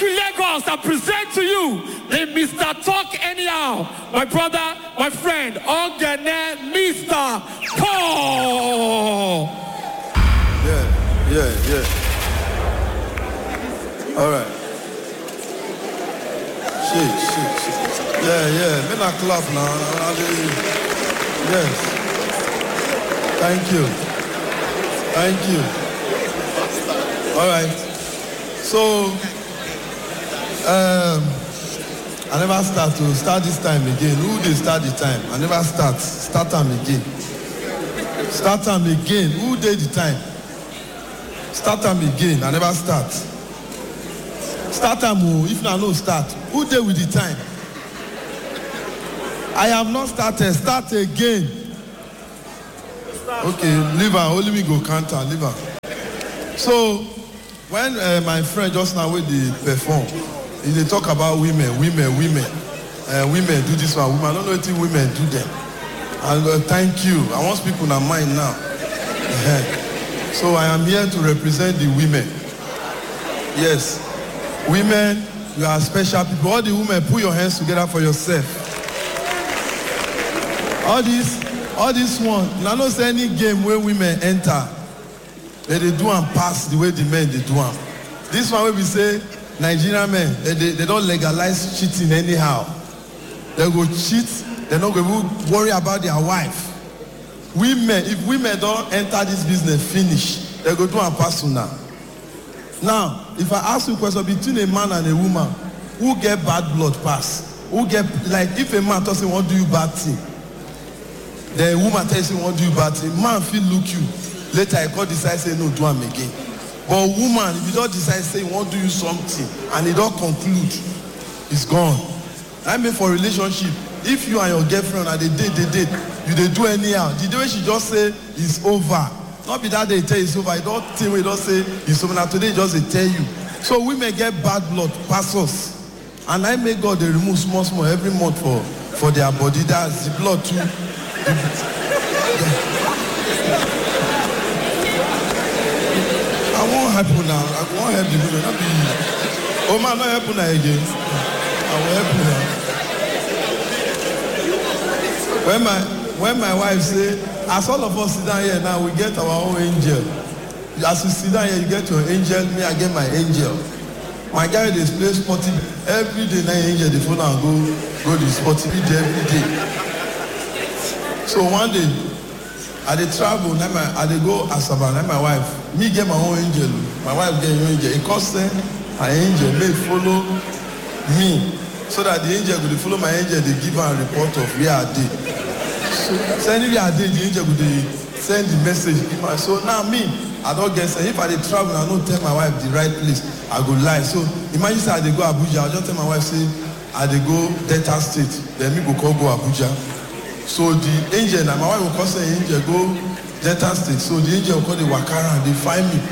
to Lagos and present to you the Mr. Talk Anyhow, my brother, my friend, Ogene Mr. Paul. Yeah. All right. Shit. Yeah. Men are clap now. Yes. Thank you. All right. So, I never start this time again. Who they start the time? I never start. Start time again. Who did the time? Start time again. I never start. Start time. If I no start, who did with the time? I have not started. Start again. Okay, leave her. Only me go counter. Leave her. So, when my friend just now with the perform, they talk about women. Women do this one. Women, I don't know what women do them. And thank you. I want people in my mind now. So I am here to represent the women. Yes. Women, you are special people. All the women, put your hands together for yourself. All this one. I don't say any game where women enter, they do and pass the way the men they do them. This one where we say Nigerian men, they don't legalize cheating anyhow. They go cheat, they're not going to worry about their wife. Women, if women don't enter this business, finish, they go do and pass now. Now, if I ask you a question between a man and a woman, who get bad blood pass? Who get, like, if a man tells him, what do you bad thing? The woman tells him, what do you bad thing? Man feel look you. Later, I call decide, say, no, do him again. But woman, if you don't decide, say, want to do you something, and it don't conclude, it's gone. I mean, for relationship, if you and your girlfriend are they date, you they do anyhow. The day she just say, it's over. Not be that they tell you it's over. You don't think we don't say it's over. Now today just they tell you. So women get bad blood, pass us. And I make God they remove small every month for their body. That's the blood too. I won't help you now. I won't help the women. Not be. Oh man, not help you now again. I will help you now. When my wife say, as all of us sit down here now, we get our own angel. As you sit down here, you get your angel. Me, I get my angel. My guy they play sporting every day. Now angel the phone and go to sporting every day. So one day, I dey travel. I dey go Asaba. Now my wife, me get my own angel. My wife get your angel. It cost her angel may follow me, so that the angel will follow my angel. They give her a report of where I did. So sending where I did, the angel will send the message. So now me, I don't guess. If I dey travel, I don't tell my wife the right place. I go lie. So imagine say I dey go Abuja. I just tell my wife say I dey go Delta State. Then me go Abuja. So the angel, and my wife will call say angel go Delta State. So the angel will call the Wakara. They find me.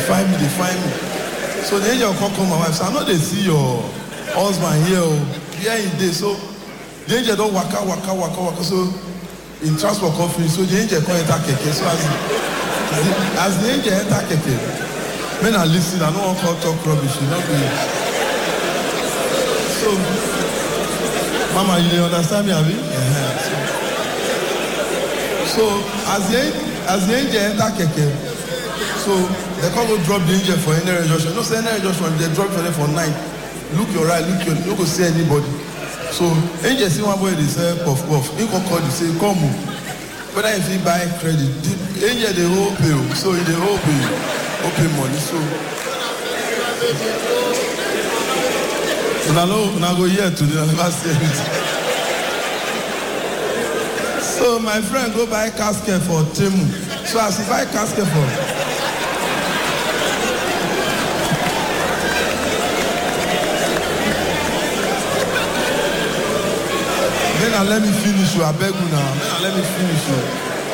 So the angel will call my wife. So I know they see your husband here. Here he dey. So the angel don't waka. So in transport company, so the angel can't enter keke. So as the angel enter keke, men are listening. I don't want to talk rubbish. You know me. So, Mama, you understand me, Abi? So as the angel enter keke, so they can't go drop the angel for any junction. No say any junction. They drop for them for night. Look your right, look your. You don't go see anybody. So angel see one boy they say puff. He go call you say come. Whether if he buy credit, the angel they hold pay. So he they hold pay money. So now go here today. I never see anything. So my friend go buy casket for Temu. So as he buy casket for. Then let me finish you. I beg you now. Then let me finish you.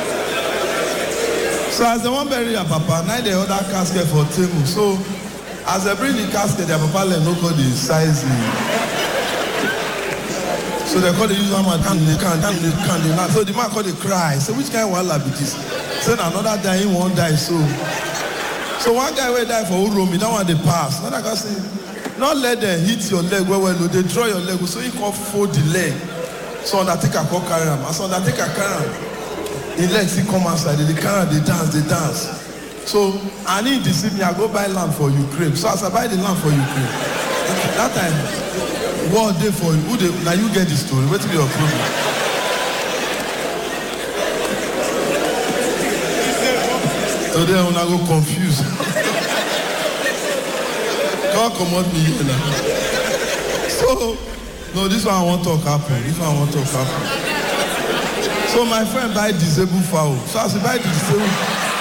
So as they want bury your papa, now they order casket for Temu. So as they bring the casket, their papa let no call the size. So they call the user man can. So the man call the cry. So which kind of wahala be this? So another guy he won't die. So one guy will die for Uromi. That one they pass. Another guy say, not let them hit your leg well, they draw your leg, so you can fold the leg. So Undertaker come carry him. As Undertaker carry him, the legs he come outside, they carry him, they dance. So I need to see me, I go buy land for Ukraine. So as I buy the land for Ukraine, that time, what day for you? Now you get the story. Wait till your problem. Today I'm gonna go confused. God command me here now. So, no, this one I want to happen. So my friend buy disabled fowl. So as he buy the disabled,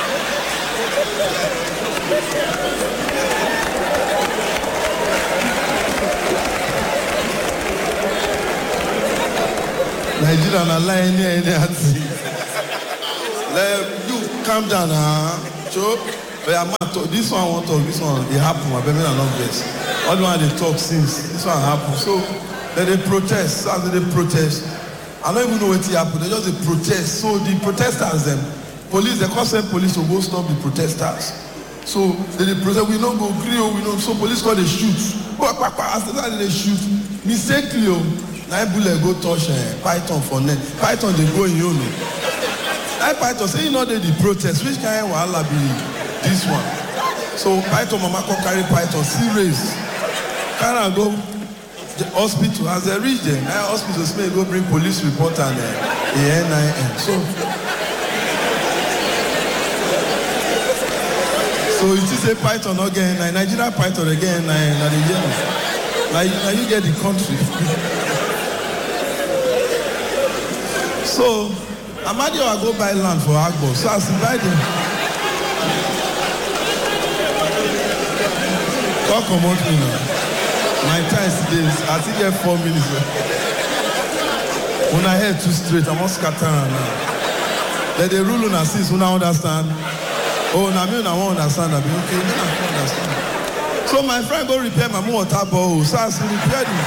Nigeria na lie any you calm down, so this one I want to talk, this one it happen, my baby are not best. All the one they talk since this one happen. So they protest. So after they protest, I don't even know what happened. They just they protest. So the protesters police, they call send police to go stop the protesters. So they protest, we don't go agree, we don't, so police call they shoot. After that they shoot. Mistakenly, now bullet go touch python for net. Python they go in you know. I python say you know they the protest, which kind of wahala be this one. So python mama come carry python, serious. Carry go the hospital. As they reach there, now hospital say go bring police report and the NIN. So it is a python again, Nigeria python again, now you get the country. So Amadio I go buy land for Agbo. So as he buy them, talk about me now. My time today is I think get 4 minutes. When I head too straight, I must scatter now. Let the rule on assist, when I understand. Oh, now me I won't understand. I be okay, then I can't understand. So my friend go repair my water bowl. So as he repaired it.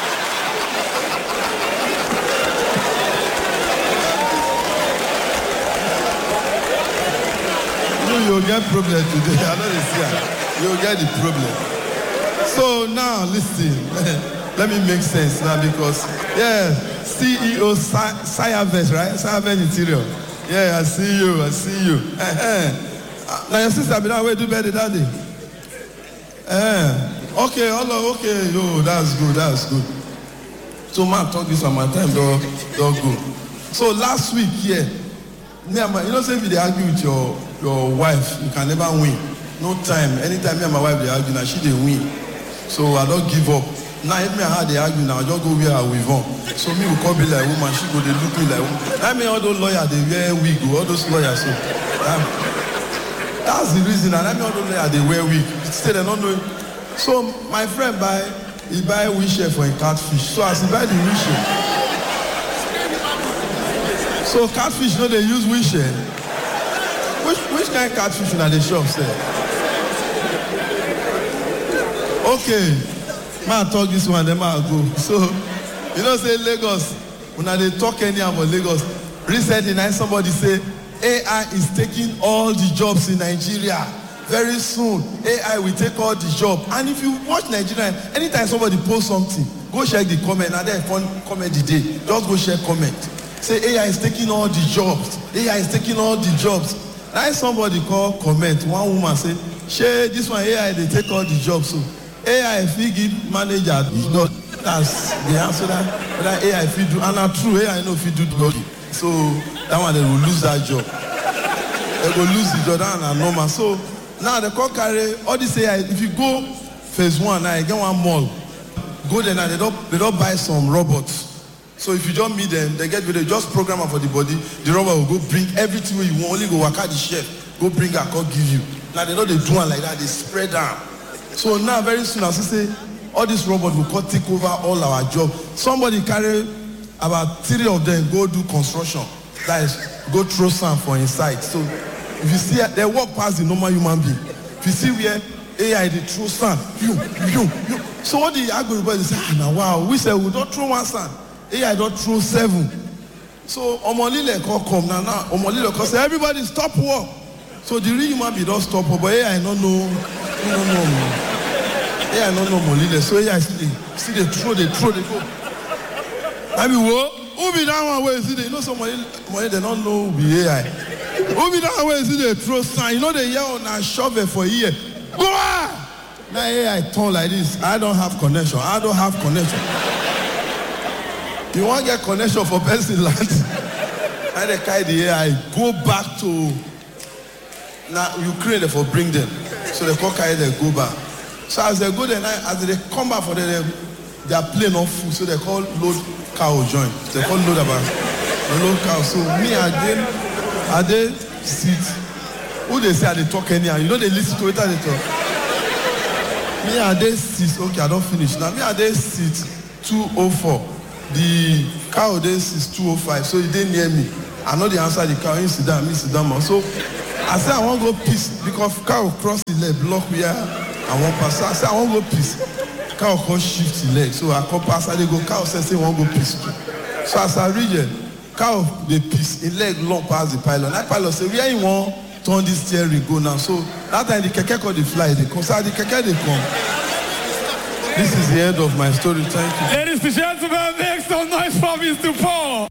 You'll get problem today. I know this year. You'll get the problem. So now listen. Let me make sense now because CEO Sayavet, right? Sayavet Interior. Yeah, I see you. Now your sister be that way do better that day. Okay, hello, okay, yo, that's good. So man talk this on my time, don't go. So last week, me and my, you know, say if they argue with your wife, you can never win. No time. Anytime me and my wife they argue, now she they win. So I don't give up. Now if me and her they argue, now I just go where I with on. So me will call me like woman, she go they look me like woman. I mean all those lawyers they wear wig, all those lawyers. So that's the reason. And I mean all those lawyers they wear wig. Still they don't know. So my friend buy wheelchair for a catfish. So as he buy the wheelchair. So catfish, no, they use wheelchair. Which kind of catfish in the shop say? Okay, man talk this one, then man go. So, you know say Lagos, when they talk anyhow about Lagos, recently now somebody say AI is taking all the jobs in Nigeria. Very soon, AI will take all the jobs. And if you watch Nigeria, anytime somebody posts something, go check the comment, and then fun comment the day. Just go share comment. Say AI is taking all the jobs. AI is taking all the jobs. Now somebody call comment, one woman say, share this one AI, they take all the jobs. So AI if you give manager, not that's the answer that AI if you do, and not true, AI know if you do the body. So that one they will lose that job. They will lose the job, that and normal. So now they call carry all this AI. If you go phase 1 now, you get one mall. Go there now, they don't buy some robots. So if you don't meet them, they just program for the body. The robot will go bring everything you want. Only go work out the chef. Go bring a call, give you. Now they know they do it like that. They spread down. So now very soon, as I say, all this robot will take over all our job. Somebody carry about 3 of them go do construction. That is, go throw sand for inside. So if you see, they walk past the normal human being. If you see where AI they throw sand, so what the algorithm say, now wow, we say we don't throw one sand. AI don't throw 7. So Omolile come now. Omolile say everybody stop work. So the real human being don't stop work, but AI don't know. AI no know money, so AI see they throw, they go. I mean, who be that one where you see they, you know some money they don't know who be AI. Who be that one where you see they throw sign, you know they yell on a shovel for a year. Go on! Now AI turn like this. I don't have connection. You want to get connection for person land? And they carry the AI, go back to now Ukraine for bring them. So they call carry them, go back. So as they go there, as they come back for them, they are playing on food. So they call load cow join. They call load cow. So me I they sit. Who they say they talk anyhow? You know they listen to it and they talk. Me and they sit. Okay, I don't finish. Now me and they sit 204. The cow they sit 205. So he didn't near me. I know the answer. The cow he sit down, me sit down. So I say I want to go piss because cow cross the leg, block here. I want pass. So I say I want to go piss. Cow can shift the leg. So I come pass. I they go. Cow say I want to go piss too. So as I reach it, cow they piss. His leg long past the pylon. That pylon say where you want turn this steering go now. So that time the keke call the fly. They come. So the keke they come. This is the end of my story. Thank you. Ladies and gentlemen, make some noise for Mr. Paul.